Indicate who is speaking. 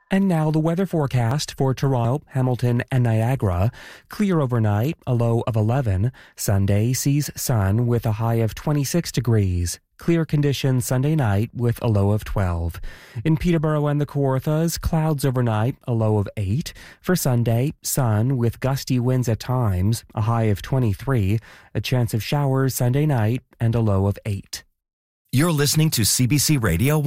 Speaker 1: And now the weather forecast for Toronto, Hamilton, and Niagara. Clear overnight, a low of 11. Sunday sees sun with a high of 26 degrees. Clear conditions Sunday night with a low of 12. In Peterborough and the Kawarthas, clouds overnight, a low of 8. For Sunday, sun with gusty winds at times, a high of 23. A chance of showers Sunday night and a low of 8.
Speaker 2: You're listening to CBC Radio